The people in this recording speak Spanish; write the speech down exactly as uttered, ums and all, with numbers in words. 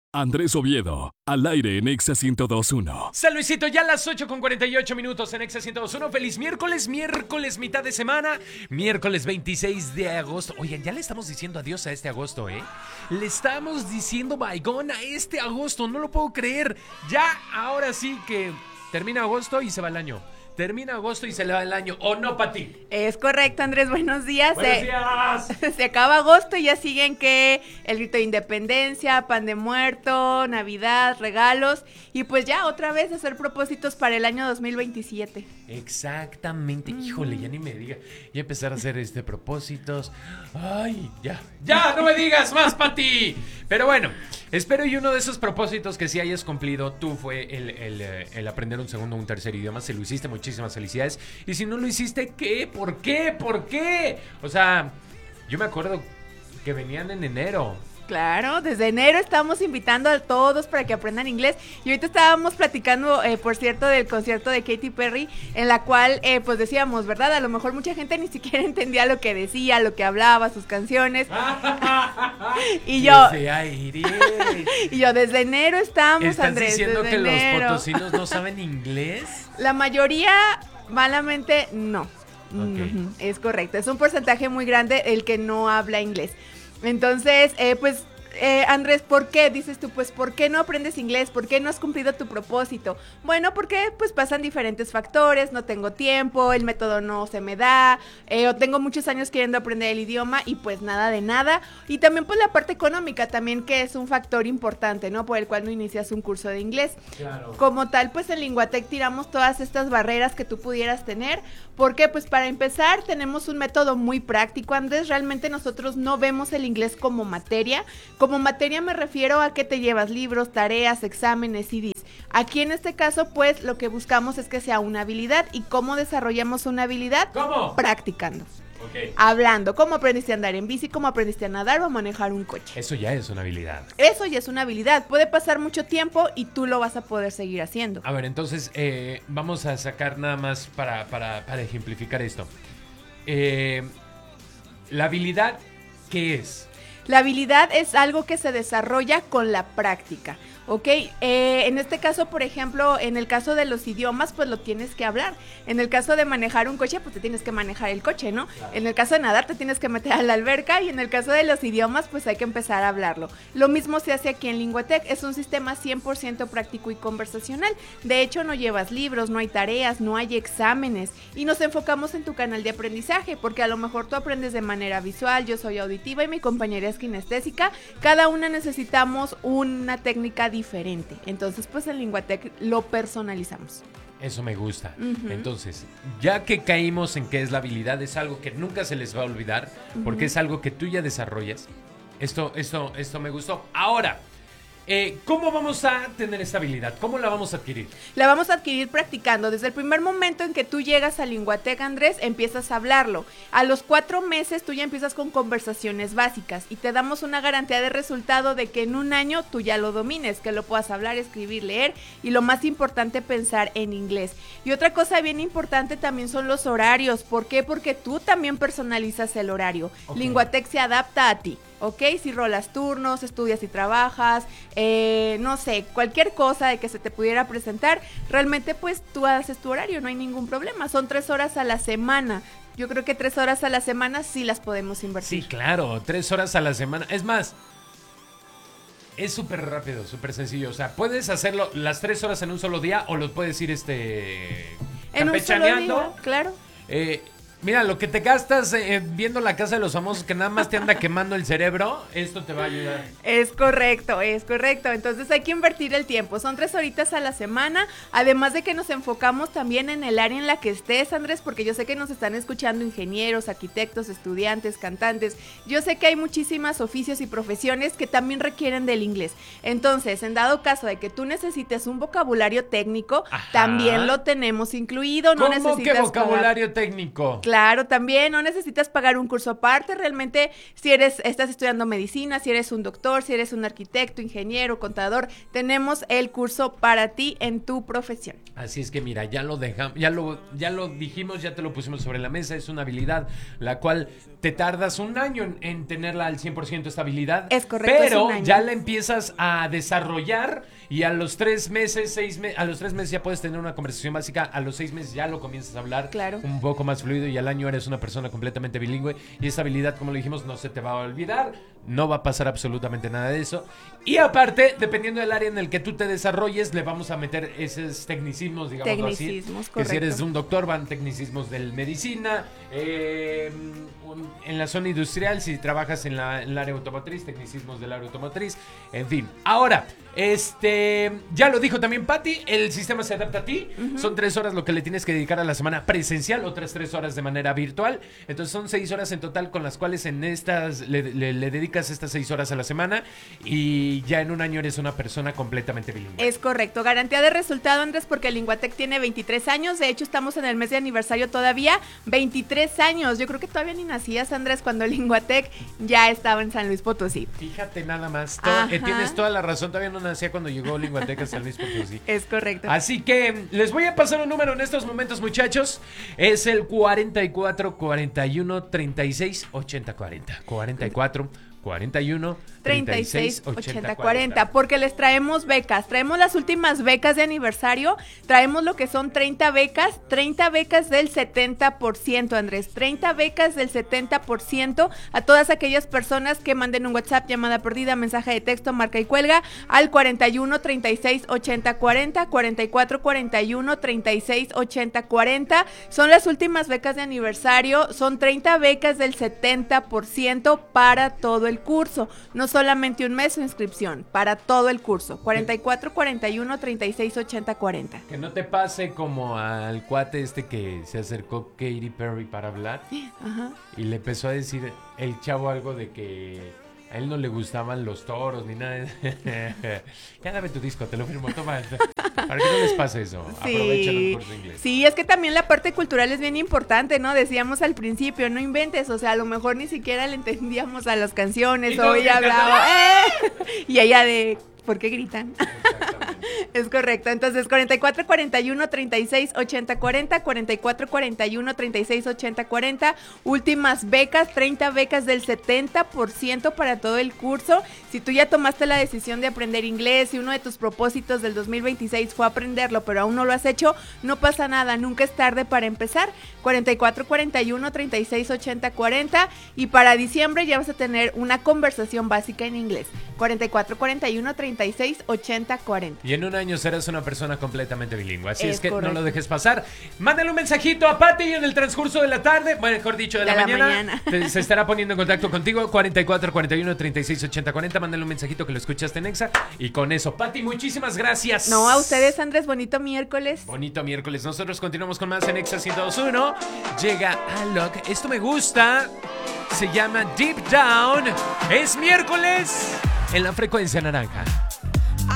Andrés Oviedo, al aire en Exa ciento dos punto uno. San Luisito, ya a las ocho con cuarenta y ocho minutos en Exa ciento dos punto uno. Feliz miércoles, miércoles, mitad de semana. Miércoles veintiséis de agosto. Oigan, ya le estamos diciendo adiós a este agosto, ¿eh? Le estamos diciendo bye-gone a este agosto. No lo puedo creer. Ya, ahora sí que termina agosto y se va el año. Termina agosto y se le va el año, ¿o no, Pati? Es correcto, Andrés, buenos días. ¡Buenos se, días! Se acaba agosto y ya siguen que el grito de independencia, pan de muerto, Navidad, regalos y pues ya otra vez hacer propósitos para el año dos mil veintisiete. Exactamente, mm. Híjole, ya ni me diga. Ya empezar a hacer este propósitos. Ay, ya, ya, no me digas más, Pati. Pero bueno, espero y uno de esos propósitos que sí hayas cumplido tú fue el, el, el aprender un segundo o un tercer idioma. Si lo hiciste, muchísimas felicidades. Y si no lo hiciste, ¿qué? ¿Por qué? ¿Por qué? O sea, yo me acuerdo que venían en enero. Claro, desde enero estamos invitando a todos para que aprendan inglés. Y ahorita estábamos platicando, eh, por cierto, del concierto de Katy Perry, en la cual, eh, pues decíamos, ¿verdad? A lo mejor mucha gente ni siquiera entendía lo que decía, lo que hablaba, sus canciones. y yo... y yo, desde enero estamos, ¿Estás Andrés, diciendo desde que enero. Los potosinos no saben inglés? La mayoría, malamente, no. Okay. Uh-huh, es correcto, es un porcentaje muy grande el que no habla inglés. Entonces, eh, pues, eh, Andrés, ¿por qué? Dices tú, pues, ¿por qué no aprendes inglés? ¿Por qué no has cumplido tu propósito? Bueno, porque, pues, pasan diferentes factores, no tengo tiempo, el método no se me da, eh, o tengo muchos años queriendo aprender el idioma y, pues, nada de nada. Y también, pues, la parte económica también, que es un factor importante, ¿no? Por el cual no inicias un curso de inglés. Claro. Como tal, pues, en Linguatec tiramos todas estas barreras que tú pudieras tener. ¿Por qué? Pues, para empezar, tenemos un método muy práctico, Andrés. Realmente nosotros no vemos el inglés como materia. Como materia me refiero a que te llevas libros, tareas, exámenes, C Ds. Aquí en este caso, pues, lo que buscamos es que sea una habilidad. ¿Y cómo desarrollamos una habilidad? ¿Cómo? Practicando. Okay. Hablando. ¿Cómo aprendiste a andar en bici? ¿Cómo aprendiste a nadar o a manejar un coche? Eso ya es una habilidad. Eso ya es una habilidad. Puede pasar mucho tiempo y tú lo vas a poder seguir haciendo. A ver, entonces, eh, vamos a sacar nada más para, para, para ejemplificar esto. Eh, la habilidad, ¿qué es? La habilidad es algo que se desarrolla con la práctica, ¿ok? Eh, en este caso, por ejemplo, en el caso de los idiomas, pues lo tienes que hablar. En el caso de manejar un coche, pues te tienes que manejar el coche, ¿no? Claro. En el caso de nadar, te tienes que meter a la alberca y en el caso de los idiomas, pues hay que empezar a hablarlo. Lo mismo se hace aquí en Linguatec, es un sistema cien por ciento práctico y conversacional. De hecho, no llevas libros, no hay tareas, no hay exámenes y nos enfocamos en tu canal de aprendizaje, porque a lo mejor tú aprendes de manera visual, yo soy auditiva y mi compañera es kinestésica, cada una necesitamos una técnica diferente, entonces pues en Linguatec lo personalizamos. Eso me gusta. Uh-huh. Entonces, ya que caímos en qué es la habilidad, es algo que nunca se les va a olvidar, uh-huh. porque es algo que tú ya desarrollas. Esto, esto, esto me gustó. Ahora, Eh, ¿cómo vamos a tener esta habilidad? ¿Cómo la vamos a adquirir? La vamos a adquirir practicando. Desde el primer momento en que tú llegas a Linguatec, Andrés, empiezas a hablarlo. A los cuatro meses tú ya empiezas con conversaciones básicas y te damos una garantía de resultado de que en un año tú ya lo domines, que lo puedas hablar, escribir, leer y lo más importante, pensar en inglés. Y otra cosa bien importante también son los horarios. ¿Por qué? Porque tú también personalizas el horario. Okay. Linguatec se adapta a ti. ¿Ok? Si rolas turnos, estudias y trabajas, eh, no sé, cualquier cosa de que se te pudiera presentar, realmente pues tú haces tu horario, no hay ningún problema, son tres horas a la semana. Yo creo que tres horas a la semana sí las podemos invertir. Sí, claro, tres horas a la semana, es más, es súper rápido, súper sencillo, o sea, puedes hacerlo las tres horas en un solo día o lo puedes ir este en un solo día, claro. Eh... Mira, lo que te gastas eh, viendo La Casa de los Famosos, que nada más te anda quemando el cerebro, esto te va a ayudar. Es correcto, es correcto. Entonces hay que invertir el tiempo. Son tres horitas a la semana, además de que nos enfocamos también en el área en la que estés, Andrés, porque yo sé que nos están escuchando ingenieros, arquitectos, estudiantes, cantantes. Yo sé que hay muchísimas oficios y profesiones que también requieren del inglés. Entonces, en dado caso de que tú necesites un vocabulario técnico, ajá, también lo tenemos incluido. No ¿Cómo necesitas que vocabulario pagar... técnico? Claro, también no necesitas pagar un curso aparte, realmente si eres, estás estudiando medicina, si eres un doctor, si eres un arquitecto, ingeniero, contador, tenemos el curso para ti en tu profesión. Así es que mira, ya lo dejamos, ya lo, ya lo dijimos, ya te lo pusimos sobre la mesa, es una habilidad la cual te tardas un año en, en tenerla al cien por ciento esta habilidad. Es correcto, pero es un año. ya la empiezas a desarrollar y a los tres meses, seis meses, a los tres meses ya puedes tener una conversación básica, a los seis meses ya lo comienzas a hablar Claro. un poco más fluido y al año eres una persona completamente bilingüe y esa habilidad, como lo dijimos, no se te va a olvidar, no va a pasar absolutamente nada de eso. Y aparte, dependiendo del área en el que tú te desarrolles, le vamos a meter esos tecnicismos, digamos Tecnicismos, así. correcto. Que si eres un doctor, van tecnicismos del medicina, eh, un- en la zona industrial, si trabajas en, la, en el área automotriz, tecnicismos del área automotriz, en fin. Ahora, este, ya lo dijo también Patti, el sistema se adapta a ti, uh-huh. Son tres horas lo que le tienes que dedicar a la semana presencial, otras tres horas de manera virtual, entonces son seis horas en total con las cuales en estas le, le, le dedicas estas seis horas a la semana y ya en un año eres una persona completamente bilingüe. Es correcto, garantía de resultado, Andrés, porque Linguatec tiene veintitrés años, de hecho estamos en el mes de aniversario todavía, veintitrés años, yo creo que todavía ni nacías, Andrés, cuando Linguatec ya estaba en San Luis Potosí. Fíjate nada más, to- eh, tienes toda la razón, todavía no nacía cuando llegó Linguatec a San Luis Potosí. Es correcto. Así que les voy a pasar un número en estos momentos, muchachos. Es el cuarenta y cuatro, cuarenta y uno, treinta y seis, ochenta, cuarenta. cuarenta y cuatro, cuarenta y uno, treinta y seis, ochenta, cuarenta, porque les traemos becas, traemos las últimas becas de aniversario, traemos lo que son treinta becas, treinta becas del setenta por ciento, Andrés, treinta becas del setenta por ciento a todas aquellas personas que manden un WhatsApp, llamada perdida, mensaje de texto, marca y cuelga al cuarenta y uno, treinta y seis, ochenta, cuarenta, cuarenta y cuatro, cuarenta y uno, treinta y seis, ochenta, cuarenta, son las últimas becas de aniversario, son treinta becas del setenta por ciento para todo el curso, no solamente un mes su inscripción, para todo el curso, cuarenta y cuatro, cuarenta y uno, treinta y seis, ochenta, cuarenta. Que no te pase como al cuate este que se acercó Katy Perry para hablar. Ajá. Y le empezó a decir el chavo algo de que a él no le gustaban los toros ni nada. Ya dame tu disco, te lo firmo, toma. Para que no les pase eso. Sí. Aprovecha el curso de inglés. Sí, es que también la parte cultural es bien importante, ¿no? Decíamos al principio, no inventes, o sea, a lo mejor ni siquiera le entendíamos a las canciones Y o todos ella gritando, hablaba, ¡eh! Y ella de, ¿por qué gritan? Exactamente. Es correcto, entonces cuarenta y cuatro, cuarenta y uno, treinta y seis, ochenta, cuarenta, cuarenta y cuatro, cuarenta y uno, treinta y seis, ochenta, cuarenta, últimas becas, treinta becas del setenta por ciento para todo el curso. Si tú ya tomaste la decisión de aprender inglés y uno de tus propósitos del dos mil veintiséis fue aprenderlo, pero aún no lo has hecho, no pasa nada, nunca es tarde para empezar. cuarenta y cuatro, cuarenta y uno, treinta y seis, ochenta, cuarenta y para diciembre ya vas a tener una conversación básica en inglés. cuarenta y cuatro, cuarenta y uno, treinta y seis, ochenta, cuarenta. Y en un año serás una persona completamente bilingüe. Así es, Es que correcto. no lo dejes pasar. Mándale un mensajito a Patti y en el transcurso de la tarde, bueno, mejor dicho, de, De la, la mañana, mañana. te- se estará poniendo en contacto contigo. cuarenta y cuatro, cuarenta y uno, treinta y seis, ochenta, cuarenta. Mándale un mensajito que lo escuchaste en Exa. Y con eso, Patti, muchísimas gracias. No, a ustedes, Andrés, bonito miércoles. Bonito miércoles. Nosotros continuamos con más en Exa ciento dos punto uno. Llega Alok. Esto me gusta. Se llama Deep Down. Es miércoles en la frecuencia naranja.